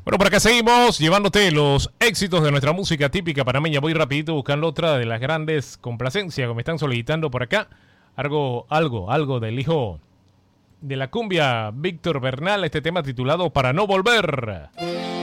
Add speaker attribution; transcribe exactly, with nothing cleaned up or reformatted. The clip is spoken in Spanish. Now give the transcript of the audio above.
Speaker 1: Bueno, por acá seguimos llevándote los éxitos de nuestra música típica panameña. Voy rapidito buscando otra de las grandes complacencias que me están solicitando por acá. Algo, algo, algo del hijo de la cumbia, Víctor Bernal. Este tema titulado Para no volver.